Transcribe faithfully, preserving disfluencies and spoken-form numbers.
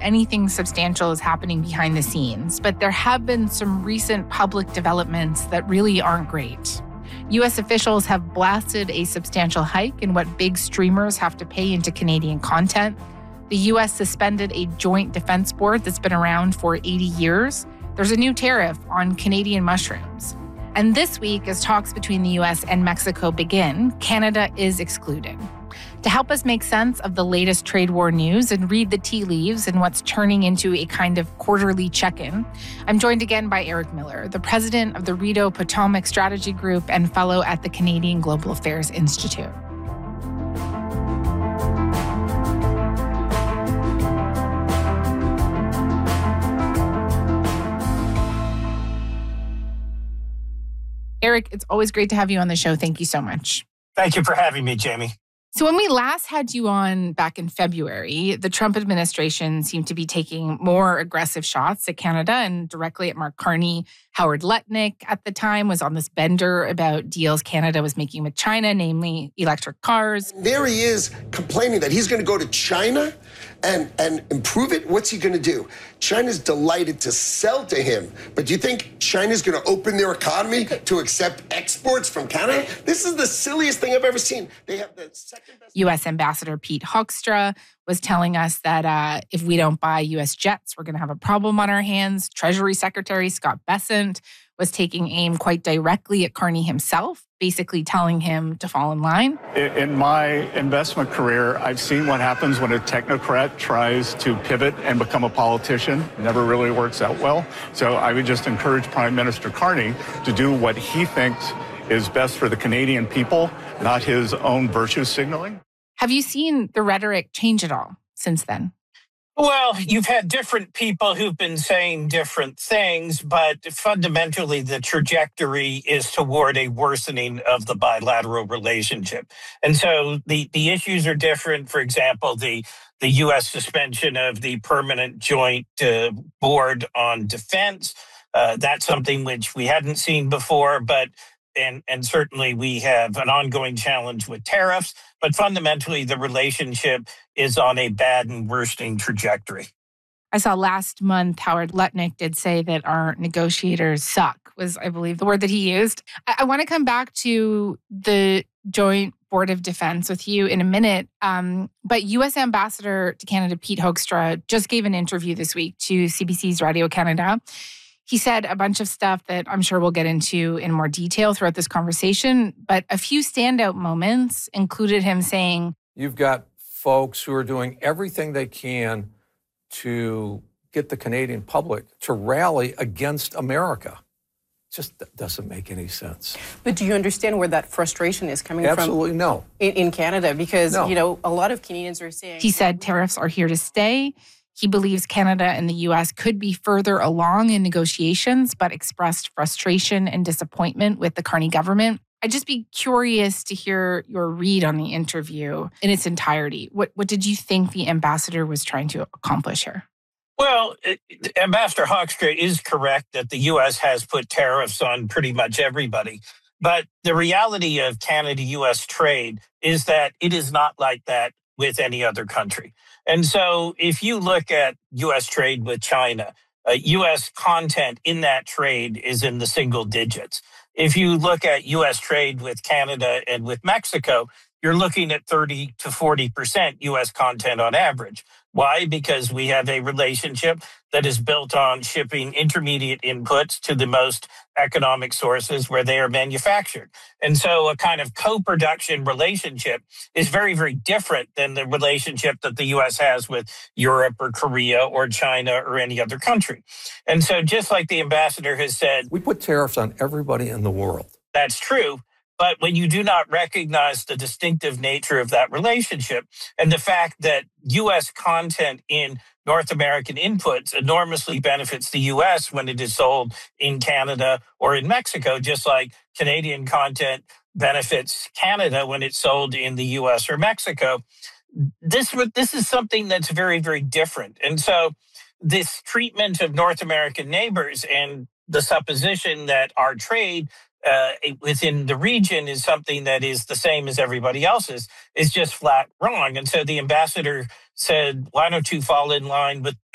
anything substantial is happening behind the scenes, but there have been some recent public developments that really aren't great. U S officials have blasted a substantial hike in what big streamers have to pay into Canadian content. The U S suspended a joint defense board that's been around for eighty years. There's a new tariff on Canadian mushrooms. And this week, as talks between the U S and Mexico begin, Canada is excluded. To help us make sense of the latest trade war news and read the tea leaves and what's turning into a kind of quarterly check-in, I'm joined again by Eric Miller, the president of the Rideau Potomac Strategy Group and fellow at the Canadian Global Affairs Institute. Eric, it's always great to have you on the show. Thank you so much. Thank you for having me, Jamie. So when we last had you on back in February, the Trump administration seemed to be taking more aggressive shots at Canada and directly at Mark Carney. Howard Lutnick at the time was on this bender about deals Canada was making with China, namely electric cars. There he is complaining that he's going to go to China and, and improve it. What's he going to do? China's delighted to sell to him. But do you think China's going to open their economy to accept exports from Canada? This is the silliest thing I've ever seen. They have the second best... U S Ambassador Pete Hoekstra was telling us that uh, if we don't buy U S jets, we're going to have a problem on our hands. Treasury Secretary Scott Bessent was taking aim quite directly at Carney himself, basically telling him to fall in line. In my investment career, I've seen what happens when a technocrat tries to pivot and become a politician. It never really works out well. So I would just encourage Prime Minister Carney to do what he thinks is best for the Canadian people, not his own virtue signaling. Have you seen the rhetoric change at all since then? Well, you've had different people who've been saying different things, but fundamentally the trajectory is toward a worsening of the bilateral relationship. And so the, the issues are different. For example, the, the U S suspension of the permanent joint uh, board on defense. Uh, that's something which we hadn't seen before, but And, and certainly we have an ongoing challenge with tariffs, but fundamentally the relationship is on a bad and worsening trajectory. I saw last month Howard Lutnick did say that our negotiators suck, was, I believe, the word that he used. I, I want to come back to the Joint Board of Defense with you in a minute, um, but U S Ambassador to Canada Pete Hoekstra just gave an interview this week to C B C's Radio Canada. He said a bunch of stuff that I'm sure we'll get into in more detail throughout this conversation, but a few standout moments included him saying, "You've got folks who are doing everything they can to get the Canadian public to rally against America." Just doesn't make any sense. But do you understand where that frustration is coming Absolutely from? no. In, in Canada? Because, no. you know, a lot of Canadians are saying... He said tariffs are here to stay. He believes Canada and the U S could be further along in negotiations, but expressed frustration and disappointment with the Carney government. I'd just be curious to hear your read on the interview in its entirety. What, what did you think the ambassador was trying to accomplish here? Well, it, Ambassador Hoekstra is correct that the U S has put tariffs on pretty much everybody. But the reality of Canada-U S trade is that it is not like that with any other country. And so if you look at U S trade with China, uh, U S content in that trade is in the single digits. If you look at U S trade with Canada and with Mexico, you're looking at thirty to forty percent U S content on average. Why? Because we have a relationship that is built on shipping intermediate inputs to the most economic sources where they are manufactured. And so a kind of co-production relationship is very, very different than the relationship that the U S has with Europe or Korea or China or any other country. And so just like the ambassador has said, we put tariffs on everybody in the world. That's true. But when you do not recognize the distinctive nature of that relationship and the fact that U S content in North American inputs enormously benefits the U S when it is sold in Canada or in Mexico, just like Canadian content benefits Canada when it's sold in the U S or Mexico, this, this is something that's very, very different. And so this treatment of North American neighbors and the supposition that our trade Uh, within the region is something that is the same as everybody else's is just flat wrong. And so the ambassador said, why don't you fall in line with